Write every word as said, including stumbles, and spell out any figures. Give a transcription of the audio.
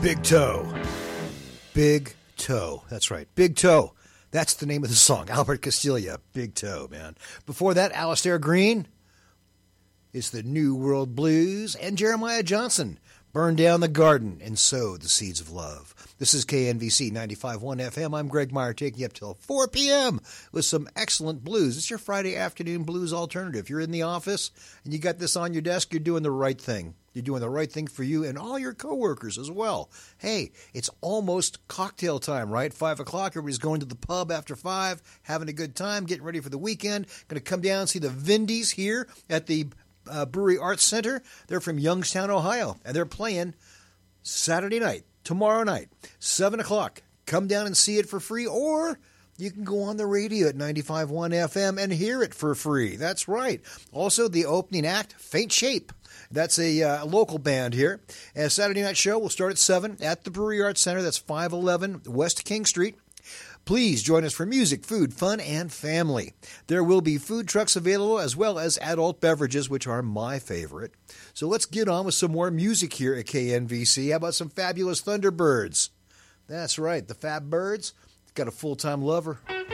Big Toe. Big Toe. That's right. Big Toe. That's the name of the song. Albert Castiglia. Big Toe, man. Before that, Alistair Green is the New World Blues. And Jeremiah Johnson, Burn Down the Garden and Sow the Seeds of Love. This is K N V C ninety-five point one F M. I'm Greg Meyer, taking you up till four p.m. with some excellent blues. It's your Friday afternoon blues alternative. You're in the office and you got this on your desk, you're doing the right thing. You're doing the right thing for you and all your coworkers as well. Hey, it's almost cocktail time, right? Five o'clock, everybody's going to the pub after five, having a good time, getting ready for the weekend. Going to come down and see the Vindies here at the uh, Brewery Arts Center. They're from Youngstown, Ohio, and they're playing Saturday night, tomorrow night, seven o'clock. Come down and see it for free, or you can go on the radio at ninety-five point one F M and hear it for free. That's right. Also, the opening act, Faint Shape. That's a uh, local band here. And a Saturday night show will start at seven at the Brewery Arts Center. That's five eleven West King Street. Please join us for music, food, fun, and family. There will be food trucks available as well as adult beverages, which are my favorite. So let's get on with some more music here at K N V C. How about some fabulous Thunderbirds? That's right, the Fab Birds got a full-time lover.